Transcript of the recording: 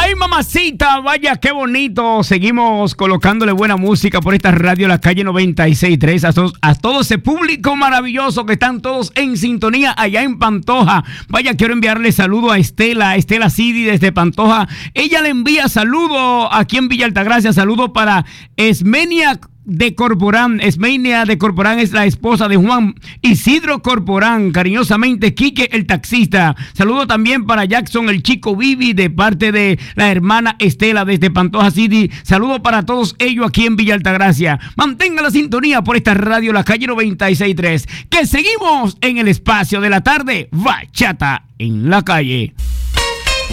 Ay, mamacita, vaya qué bonito. Seguimos colocándole buena música por esta radio La Calle 96.3 a todo ese público maravilloso que están todos en sintonía allá en Pantoja. Vaya, quiero enviarle saludo a Estela Sidi desde Pantoja. Ella le envía saludo aquí en Villa Altagracia, saludo para Esmenia de Corporán. Esmenia de Corporán es la esposa de Juan Isidro Corporán, cariñosamente Quique el taxista. Saludo también para Jackson el chico Vivi de parte de la hermana Estela desde Pantoja City. Saludo para todos ellos aquí en Villa Altagracia. Mantenga la sintonía por esta radio La Calle 96.3, que seguimos en el espacio de la tarde, Bachata en la Calle.